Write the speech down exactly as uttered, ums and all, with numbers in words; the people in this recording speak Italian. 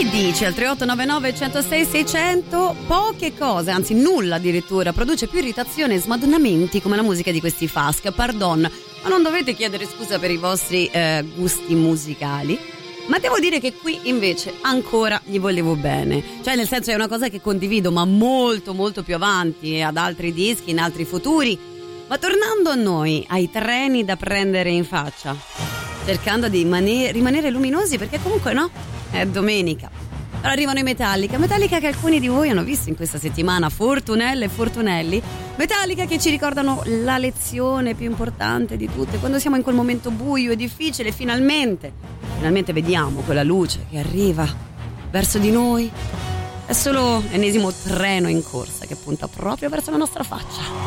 Che dici al tre otto nove nove uno zero sei sei zero zero? Poche cose, anzi nulla addirittura, produce più irritazione e smadonnamenti come la musica di questi Fask, pardon, ma non dovete chiedere scusa per i vostri eh, gusti musicali. Ma devo dire che qui invece ancora gli volevo bene, cioè nel senso è una cosa che condivido, ma molto molto più avanti, ad altri dischi, in altri futuri. Ma tornando a noi, ai treni da prendere in faccia, cercando di mane- rimanere luminosi perché comunque no, è domenica. Allora arrivano i Metallica, Metallica che alcuni di voi hanno visto in questa settimana, fortunelle e fortunelli, Metallica che ci ricordano la lezione più importante di tutte, quando siamo in quel momento buio e difficile, finalmente, finalmente vediamo quella luce che arriva verso di noi, è solo l'ennesimo treno in corsa che punta proprio verso la nostra faccia.